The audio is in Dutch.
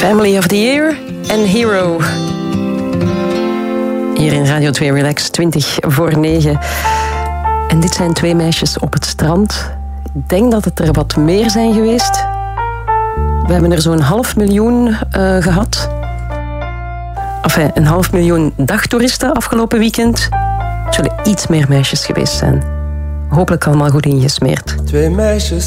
Family of the Year en Hero. Hier in Radio 2 Relax, 9:20. En dit zijn 2 meisjes op het strand. Ik denk dat het er wat meer zijn geweest. We hebben er zo'n 500.000 gehad. Enfin, 500.000 dagtoeristen afgelopen weekend. Het zullen iets meer meisjes geweest zijn. Hopelijk allemaal goed ingesmeerd. 2 meisjes